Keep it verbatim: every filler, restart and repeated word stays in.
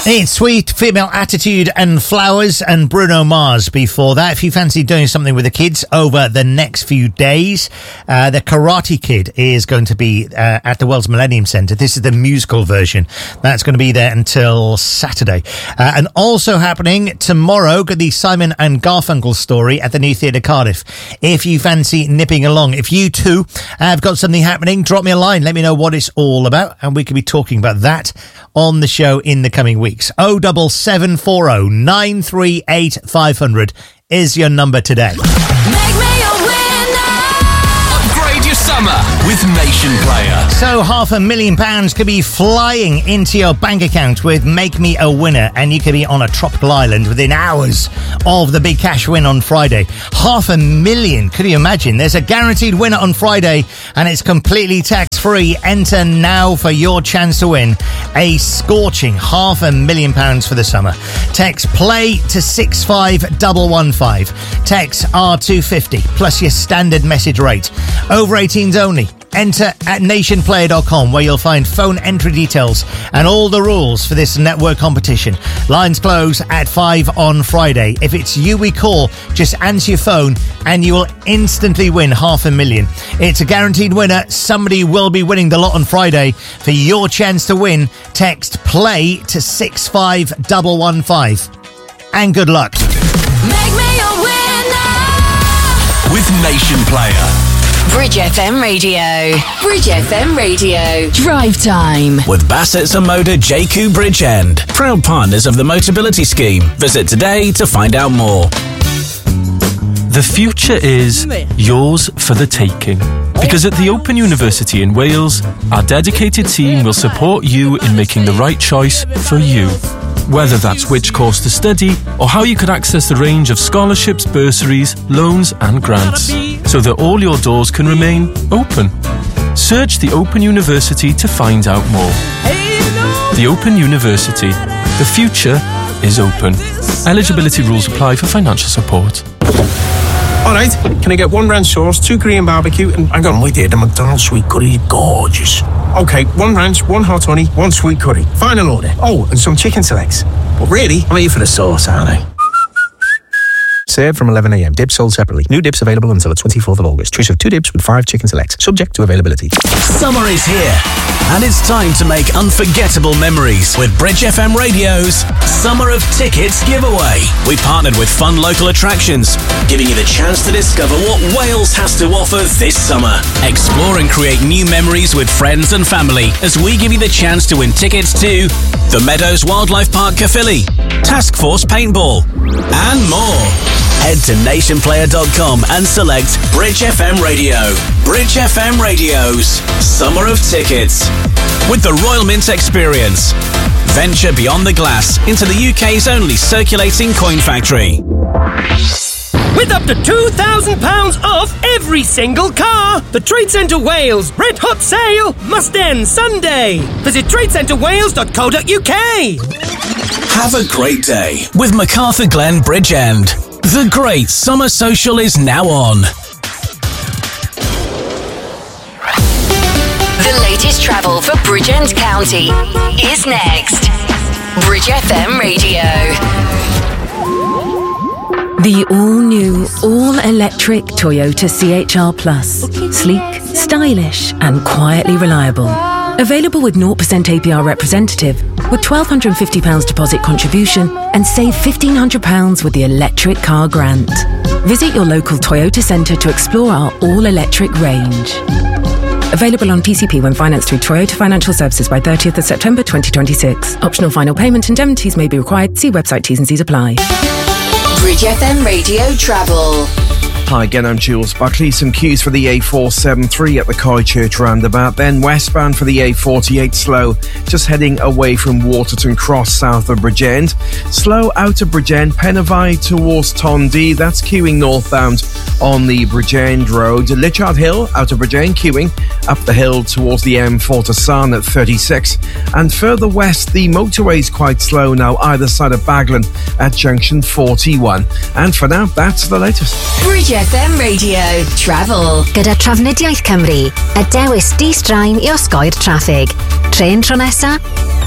It's Sweet Female Attitude and Flowers and Bruno Mars before that. If you fancy doing something with the kids over the next few days, uh, the Karate Kid is going to be uh, at the Wells Millennium Centre. This is the musical version. That's going to be there until Saturday. Uh, and also happening tomorrow, the Simon and Garfunkel story at the New Theatre Cardiff. If you fancy nipping along, if you too have got something happening, drop me a line. Let me know what it's all about, and we could be talking about that on the show in the coming weeks. oh double seven four oh nine three eight five hundred is your number today. Make me a winner. Upgrade your summer with Nation Player. So half a million pounds could be flying into your bank account with Make Me a Winner, and you could be on a tropical island within hours of the big cash win on Friday. Half a million, could you imagine? There's a guaranteed winner on Friday and it's completely tax-free. Enter now for your chance to win a scorching half a million pounds for the summer. Text play to six five one one five. Text R two fifty plus your standard message rate. Over eighteens only. Enter at nation player dot com, where you'll find phone entry details and all the rules for this network competition. Lines close at five on Friday. If it's you we call, just answer your phone and you will instantly win half a million. It's a guaranteed winner. Somebody will be winning the lot on Friday. For your chance to win, text play to six five one one five. And good luck. Make me a winner. With Nation Player. Bridge F M Radio. Bridge F M Radio. Drive time. With Bassett's and Motor J Q Bridgend. Proud partners of the Motability Scheme. Visit today to find out more. The future is yours for the taking. Because at the Open University in Wales, our dedicated team will support you in making the right choice for you. Whether that's which course to study or how you could access the range of scholarships, bursaries, loans and grants, so that all your doors can remain open. Search the Open University to find out more. The Open University. The future is open. Eligibility rules apply for financial support. Alright, can I get one ranch sauce, two Korean barbecue, and hang on, wait there, the McDonald's sweet curry, gorgeous. Okay, one ranch, one hot honey, one sweet curry. Final order. Oh, and some chicken selects. But really, I'm here for the sauce, aren't I? Served from eleven a.m. Dips sold separately. New dips available until the twenty-fourth of August. Choice of two dips with five chicken selects. Subject to availability. Summer is here, and it's time to make unforgettable memories with Bridge F M Radio's Summer of Tickets giveaway. We partnered with fun local attractions, giving you the chance to discover what Wales has to offer this summer. Explore and create new memories with friends and family as we give you the chance to win tickets to the Meadows Wildlife Park Caerphilly, Task Force Paintball, and more. Head to nation player dot com and select Bridge F M Radio. Bridge F M Radio's Summer of Tickets. With the Royal Mint Experience. Venture beyond the glass into the U K's only circulating coin factory. With up to two thousand pounds off every single car. The Trade Centre Wales Red Hot Sale must end Sunday. Visit trade centre wales dot co dot uk. Have a great day with MacArthur Glen Bridgend. The great summer social is now on. The latest travel for Bridgend County is next. Bridge F M Radio. The all-new, all-electric Toyota C H R Plus. Sleek, stylish and quietly reliable. Available with zero percent A P R representative with one thousand two hundred fifty pounds deposit contribution and save fifteen hundred pounds with the electric car grant. Visit your local Toyota centre to explore our all-electric range. Available on P C P when financed through Toyota Financial Services by thirtieth of September twenty twenty-six. Optional final payment indemnities may be required. See website T's and C's apply. Bridge F M Radio Travel. Hi again, I'm Jules Buckley. Some queues for the A four seventy-three at the Coy Church roundabout. Then westbound for the A forty-eight slow, just heading away from Waterton Cross south of Bridgend. Slow out of Bridgend, Penavai towards Tondy. That's queuing northbound on the Bridgend Road. Lichard Hill out of Bridgend, queuing up the hill towards the M four to Sarn at thirty-six. And further west, the motorway's quite slow now either side of Baglan at junction forty-one. And for now, that's the latest. Bridge F M Radio Travel. Gyda Trafnidiaeth Cymru, y dewis di-straen i osgoi'r traffig. Trên tro nesa,